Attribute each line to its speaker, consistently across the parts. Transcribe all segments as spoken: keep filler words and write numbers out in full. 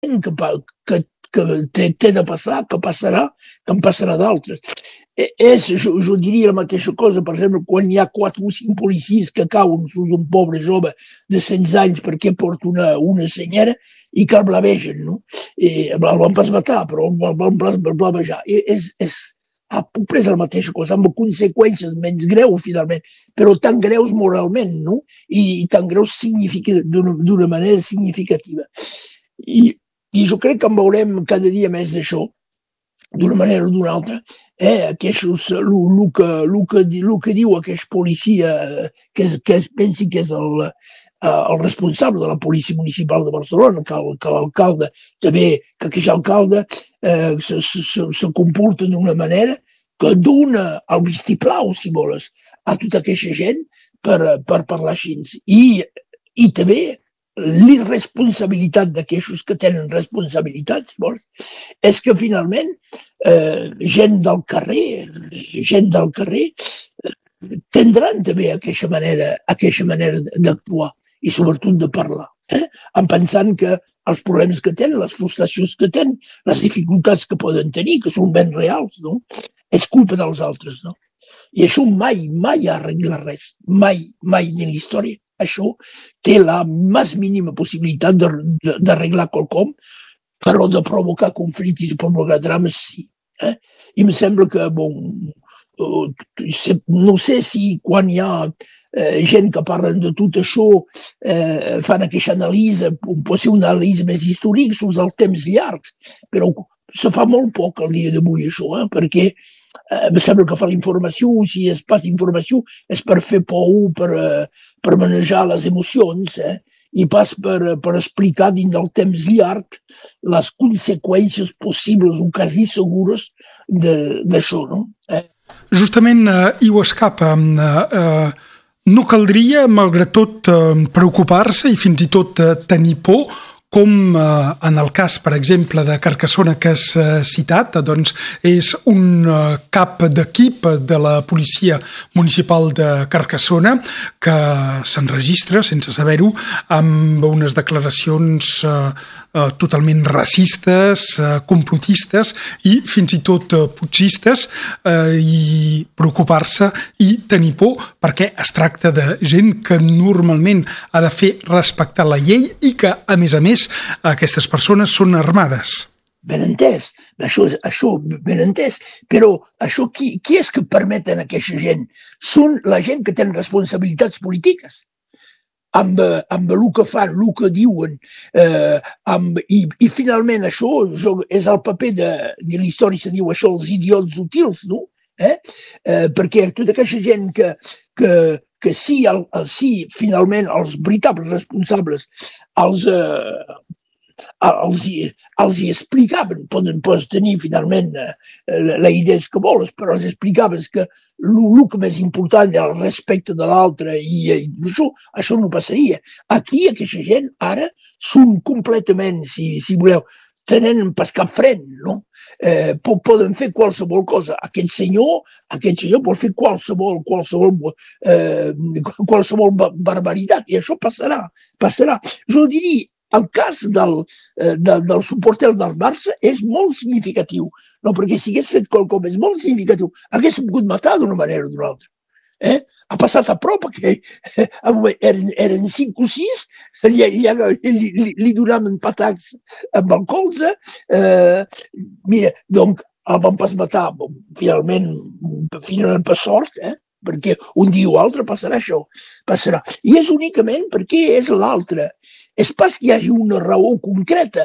Speaker 1: que, que, que té, té de passar, que passarà, que en passarà d'altres. És, jo, jo diria la mateixa cosa, per exemple, quan hi ha quatre o cinc policies que cauen sobre un pobre jove de setze anys perquè porta una, una senyera i que el blavegen, no? I el van pas matar, però el van blavejar. És, és a pres la mateixa cosa, amb conseqüències menys greus, finalment, però tan greus moralment, no? I, i tan greus d'una manera significativa. I, I jo crec que en veurem cada dia més d'això, d'una manera o d'una altra, eh, aquests, el, el, que, el, que, el que diu aquest policia, que, que es pensi que és el, el responsable de la policia municipal de Barcelona, que, que l'alcalde també, que aquest alcalde eh, se, se, se comporta d'una manera que dona el vistiplau, si vols, a tota aquesta gent per, per parlar així. I, i també l'irresponsabilitat d'aquests que tenen responsabilitat, si vols, és que finalment eh, gent del carrer, gent del carrer eh, tindran també aquesta manera, aquesta manera d'actuar i sobretot de parlar, eh? En pensant que els problemes que tenen, les frustracions que tenen, les dificultats que poden tenir, que són ben reals, no? És culpa dels altres, no? I això mai, mai arregla res, mai, mai de la història. Això té la més mínima possibilitat d'arreglar quelcom, però de provocar conflictes i provocar drames, sí. Eh? I em sembla que, bon, no sé si quan hi ha eh, gent que parlen de tot això eh, fan aquesta anàlisi, pot ser una anàlisi més històrica sobre els temps llargs, però se fa molt poc el dia d'avui això, eh? Perquè eh, em sembla que fa la informació, si és pas informació, és per fer por, per, per manejar les emocions, eh? I pas per, per explicar dins del temps llarg les conseqüències possibles o quasi segures d'això, no? Eh?
Speaker 2: Justament, eh, Iu Escapa, eh, eh, no caldria, malgrat tot, eh, preocupar-se i fins i tot eh, tenir por, com eh, en el cas, per exemple, de Carcassona que has eh, citat, doncs és un eh, cap d'equip de la policia municipal de Carcassona que s'enregistra, sense saber-ho, amb unes declaracions eh, eh, totalment racistes, eh, complotistes i fins i tot eh, putxistes, eh, i preocupar-se i tenir por perquè es tracta de gent que normalment ha de fer respectar la llei i que, a més a més, aquestes persones són armades.
Speaker 1: Ben entès, això, això ben entès, però això qui, qui és que permeten a aquesta gent? Són la gent que tenen responsabilitats polítiques, amb, amb el que fan, el que diuen, eh, amb, i, i finalment això jo, és el paper de, de la història, se diu això, els idiots útils, no? Eh? Eh, perquè tota aquesta gent que, que, que sí, el, el, sí, finalment, els veritables responsables els, eh, els, els hi explicaven, poden pots tenir finalment eh, la idea que vols, però els explicaven que el que més important és el respecte de l'altre i, i això, això no passaria. Aquí aquesta gent ara són completament, si, si voleu, tenen pas cap fren, no? Eh, poden fer qualsevol cosa. Aquest senyor, aquest senyor pot fer qualsevol, qualsevol, eh, qualsevol barbaritat i això passarà, passarà. Jo diria, el cas del, eh, del, del suporter del Barça és molt significatiu, no? Perquè si hagués fet quelcom és molt significatiu, hagués pogut matar d'una manera o d'una altra. Eh? Ha passat a prop, que eh, eren, eren cinc o sis, li, li, li, li donaven patats amb el colze, eh, mira, doncs el van pas matar, bon, finalment, finalment per sort, eh? Perquè un dia o altre passarà això, passarà. I és únicament perquè és l'altre, és pas que hi hagi una raó concreta,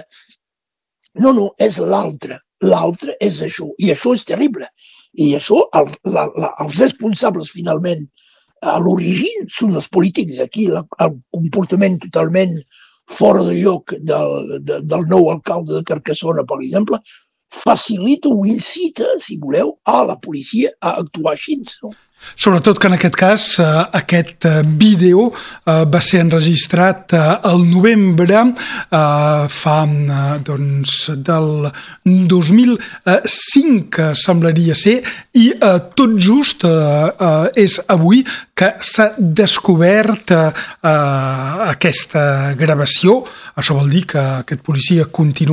Speaker 1: no, no, és l'altre, l'altre és això, i això és terrible. I això, el, la, la, els responsables, finalment, a l'origen són els polítics. Aquí la, el comportament totalment fora de lloc del, de, del nou alcalde de Carcassona, per exemple, facilita o incita, si voleu, a la policia a actuar així. No?
Speaker 2: Sobretot que en aquest cas aquest vídeo va ser enregistrat al novembre fa doncs del dos mil cinc semblaria ser, i tot just és avui que s'ha descobert aquesta gravació. Això vol dir que aquest policia continua